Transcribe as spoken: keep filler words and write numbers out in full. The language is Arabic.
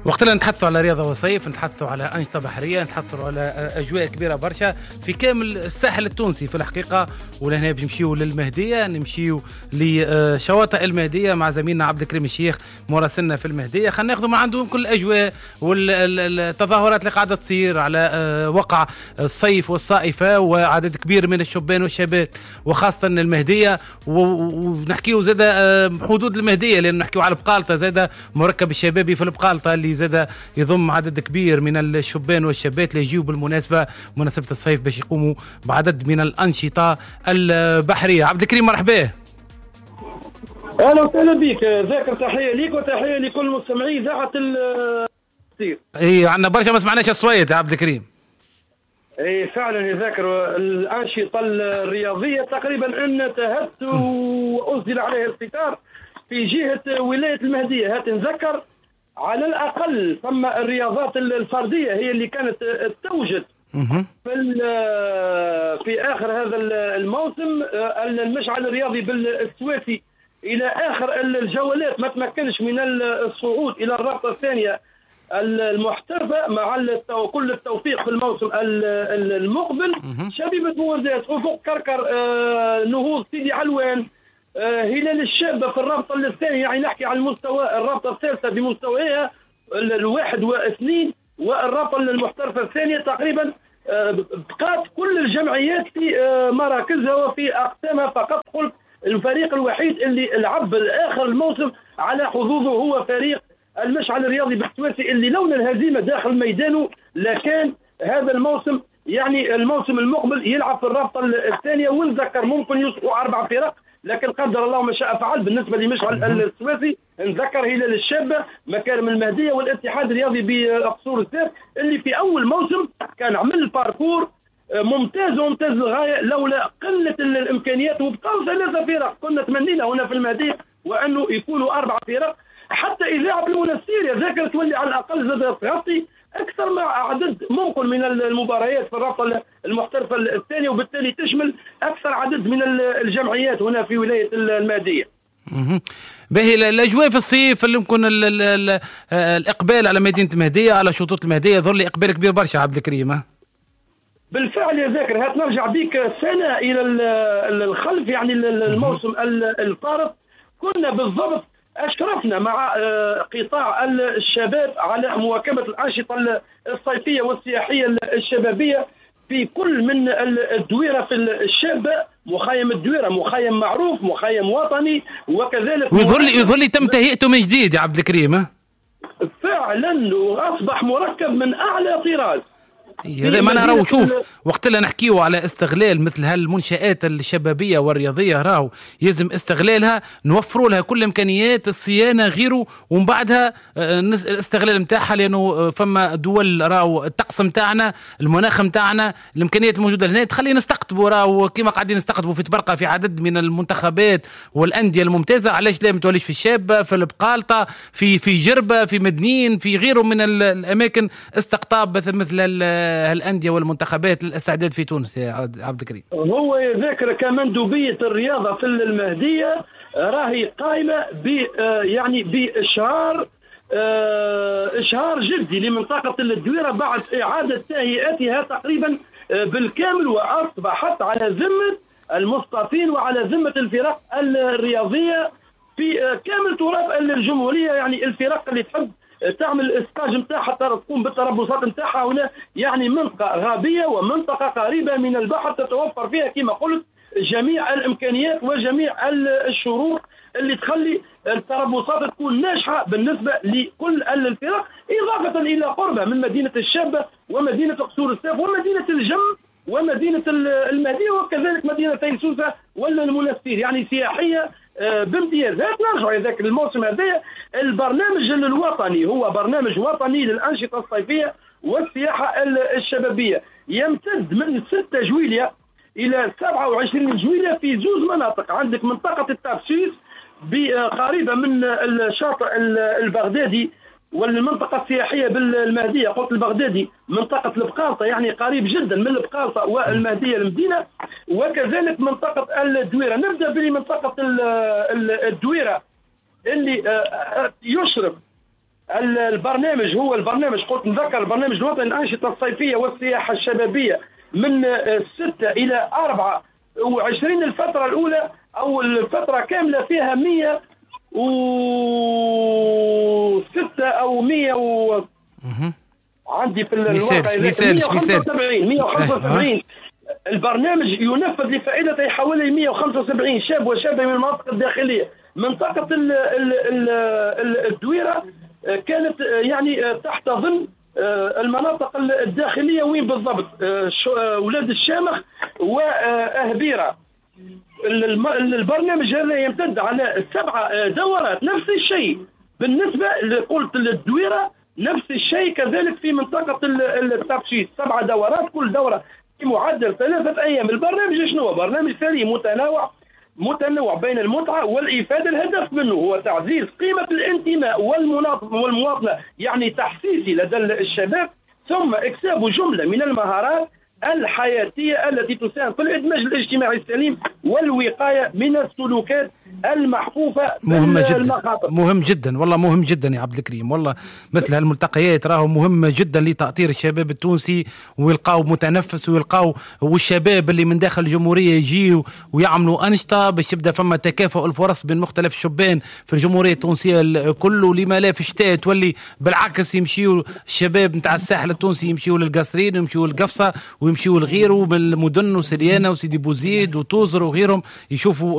وقتنا نتحدثوا على رياضة وصيف، نتحدثوا على أنشطة بحرية، نتحدثوا على أجواء كبيرة برشا في كامل الساحل التونسي في الحقيقة. ولهنا بنمشيو للمهدية، نمشيو لشواطئ المهدية مع زميلنا عبد الكريم الشيخ مراسلنا في المهدية. خلينا ناخذوا من عندهم كل الأجواء والتظاهرات اللي قاعدة تصير على وقع الصيف والصائفة، وعدد كبير من الشبان والشابات وخاصة المهدية. ونحكيو زادة حدود المهدية لأن نحكيو على البقالطة، زادة مركب الشبابي في البقالطة اللي زاد يضم عدد كبير من الشبان والشابات اللي يجيوا بالمناسبة مناسبة الصيف باش يقوموا بعدد من الأنشطة البحرية. عبد الكريم مرحبا. اهلا وسهلا بك ذاكر، تحية ليك وتحية لكل مستمعي اذاعة التصير. اي عندنا برشا ما سمعناش الصويت يا عبد الكريم. اي فعلا يا ذاكر، الأنشطة الرياضية تقريبا انتهت وأسدل عليها الستار في جهة ولاية المهدية. هات نذكر على الأقل ثم الرياضات الفردية هي اللي كانت توجد في في آخر هذا الموسم. المشعل الرياضي بالسويسي إلى آخر الجولات ما تمكنش من الصعود إلى الرابطة الثانية المحترفة مع كل التوفيق في الموسم المقبل. شبيبة موردات، أفق كركر، نهوض سيدي علوان، هلال الشابة في الرابطة الثانية، يعني نحكي عن المستوى الرابطة الثالثة بمستويها الواحد واثنين، والرابطة المحترفة الثانية تقريبا بقات كل الجمعيات في مراكزها وفي أقسامها. فقط قلت الفريق الوحيد اللي لعب آخر الموسم على حظوظه هو فريق المشعل الرياضي بالسويسي، اللي لولا الهزيمة داخل ميدانه لكان هذا الموسم يعني الموسم المقبل يلعب في الرابطة الثانية. ونذكر ممكن يصبحوا أربع فرق، لكن قدر الله ما شاء فعل. بالنسبة لمشعل السويسي نذكر هلال الشابة، مكارم المهدية، والاتحاد الرياضي بقصور السيف اللي في أول موسم كان عمل باركور ممتاز وممتاز للغاية لولا قلة الإمكانيات. وبقوا ثلاثة فرق، كنا تمنينا هنا في المهدية وأنه يكونوا أربع فرق حتى إذاعة المنسير يا ذاكر تولي على الأقل زاد تغطي أكثر مع عدد ممكن من المباريات في الرابطة المحترفة الثانية، وبالتالي تشمل أكثر عدد من الجمعيات هنا في ولاية المهدية. باهي الأجواء في الصيف اللي يمكن ال ال ال الإقبال على مدينة المهدية على شطوط المهدية يظهر لي إقبال كبير برشا عبد الكريم. بالفعل يا ذاكر، هات نرجع بيك سنة إلى الخلف، يعني الموسم الفارط كنا بالضبط أشرفنا مع قطاع الشباب على مواكبة الأنشطة الصيفية والسياحية الشبابية في كل من الدويرة في الشابة. مخيم الدويرة مخيم معروف، مخيم وطني، وكذلك ويظهر لي يظهر لي تم تهيئته من جديد يا عبد الكريم. فعلا وأصبح مركب من أعلى طراز. هذا ما نراو. شوف وقت اللي نحكيو على استغلال مثل هالمنشآت الشبابية والرياضية راهو يلزم استغلالها، نوفروا لها كل إمكانيات الصيانة غيره، ومن بعدها الاستغلال متاعها، لأنه فما دول راهو الطقس متاعنا المناخ متاعنا الإمكانيات الموجودة هنا تخلي نستقطبوا راهو كما قاعدين نستقطبوا في تبرقة في عدد من المنتخبات والأندية الممتازة. علاش لا متوليش في الشابة، في البقالطة، في في جربة، في مدنين، في غيره من الأماكن استقطاب مثل الأندية والمنتخبات للاستعداد في تونس يا عبد الكريم. هو ذكر كمندوبية الرياضة في المهدية راهي قائمة ب يعني بإشهار إشهار جدي لمنطقة الدويرة بعد إعادة تهيئتها تقريبا بالكامل، وأصبحت على ذمة المصطفين وعلى ذمة الفرق الرياضية في كامل تراث الجمهورية. يعني الفرق اللي تحب تعمل الستاج نتاعها تقوم بالتربصات نتاعها هنا، يعني منطقة غابية ومنطقة قريبة من البحر تتوفر فيها كما قلت جميع الإمكانيات وجميع الشروط اللي تخلي التربصات تكون ناجحة بالنسبة لكل الفرق، إضافة إلى قربة من مدينة الشابة ومدينة قصور السيف ومدينة الجم ومدينة المهدية وكذلك مدينة سوسة ولا المنستير، يعني سياحية بامتياز. نرجع ذاك الموسم هذا البرنامج الوطني هو برنامج وطني للأنشطة الصيفية والسياحة الشبابية، يمتد من ستة جويلية إلى سبعة وعشرين جويلية في زوز مناطق. عندك منطقة التابسيس قريبة من الشاطئ البغدادي، والمنطقة السياحية بالمهدية قلت البغدادي منطقة البقالطة يعني قريب جدا من البقالطة والمهدية المدينة، وكذلك منطقة الدويرة. نبدأ بمنطقة الدويرة اللي يشرف البرنامج هو البرنامج قلت نذكر البرنامج الوطني الأنشطة الصيفية والسياحة الشبابية من ستة إلى أربعة وعشرين الفترة الأولى أو الفترة كاملة فيها مية وستة أو مية و عندي في الواقع مية وخمسة وسبعين مية وخمسة وسبعين البرنامج ينفذ لفائدة حوالي مية وخمسة وسبعين شاب وشابة من المناطق الداخلية. منطقة ال ال ال الدويرة كانت يعني تحت ضمن المناطق الداخلية وين بالضبط ولاد الشامخ وأهبيرة. البرنامج هذا يمتد على سبع دورات نفس الشيء بالنسبة قلت للدويرة نفس الشيء كذلك في منطقة الترشيد سبع دورات كل دورة في معدل ثلاثة أيام. البرنامج شنو؟ برنامج ثري متنوع متنوع بين المتعة والإفادة. الهدف منه هو تعزيز قيمة الانتماء والمواطنة يعني تحسيسي لدى الشباب ثم إكساب جملة من المهارات الحياتية التي تساهم في الإدماج الاجتماعي السليم والوقاية من السلوكات المحفوفة مهمة جدا بالمخاطر. مهم جدا والله مهم جدا يا عبد الكريم. والله مثل هالملتقيات راهو مهمة جدا لتأطير الشباب التونسي ويلقاو متنفس ويلقاو والشباب اللي من داخل الجمهورية يجيوا ويعملوا أنشطة باش يبدأ فما تكافؤ الفرص بين مختلف الشبان في الجمهورية التونسية كله. لما لا في الشتاء تولي بالعكس يمشيوا الشباب نتاع الساحل التونسي يمشيوا للقصرين ويمشيوا للقفصة ويمشيوا لغيره من المدن وسريانة وسيدي بوزيد وتوزر وغيرهم يشوفوا